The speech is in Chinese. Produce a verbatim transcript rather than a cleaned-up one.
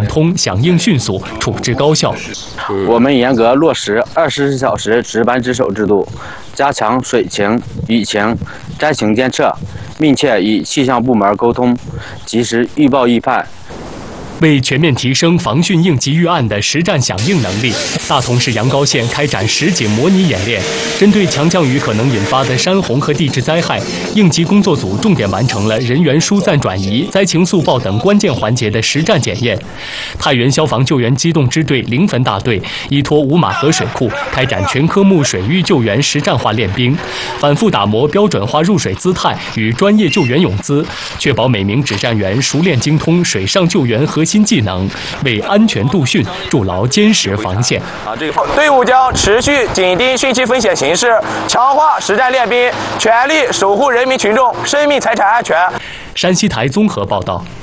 通，响应迅速，处置高效。 我们严格落实二十四小时值班值守制度，加强水情、雨情、灾情监测，密切与气象部门沟通，及时预报预判。 为全面提升防汛应急预案的实战响应能力，大同市阳高县开展实景模拟演练。针对强降雨可能引发的山洪和地质灾害，应急工作组重点完成了人员疏散转移、灾情速报等关键环节的实战检验。太原消防救援机动支队临汾大队依托五马河水库，开展全科目水域救援实战化练兵，反复打磨标准化入水姿态与专业救援泳姿，确保每名指战员熟练精通水上救援核心 新技能，为安全度汛筑牢坚实防线。 啊，这个队伍将持续紧盯汛期风险形势，强化实战练兵，全力守护人民群众生命财产安全。 山西台综合报道。